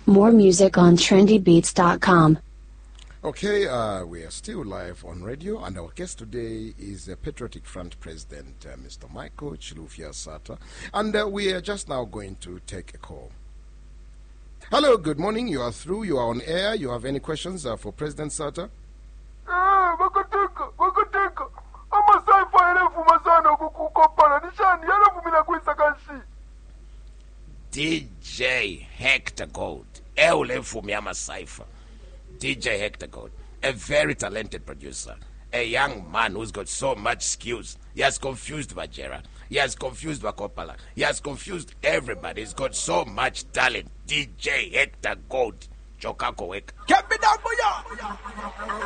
More music on trendybeats.com. Okay, we are still live on radio, and our guest today is the Patriotic Front President, Mr. Michael Chilufya Sata, and we are just now going to take a call. Hello, good morning. You are through. You are on air. You have any questions for President Sata? DJ Hector Gold. DJ Hector Gold, a very talented producer, a young man who's got so much skills. He has confused Bajera, he has confused Bakopala, he has confused everybody. He's got so much talent. DJ Hector Gold, Chokako Weka.